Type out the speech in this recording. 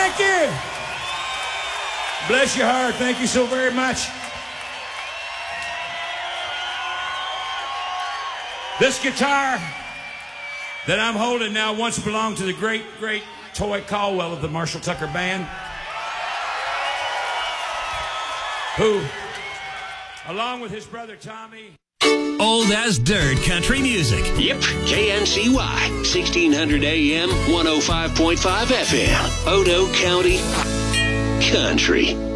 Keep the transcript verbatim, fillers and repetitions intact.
Thank you. Bless your heart. Thank you so very much. This guitar that I'm holding now once belonged to the great, great Toy Caldwell of the Marshall Tucker Band, who, along with his brother Tommy... Old as dirt country music. Yep, K N C Y, sixteen hundred A M, one oh five point five F M, Odo County Country.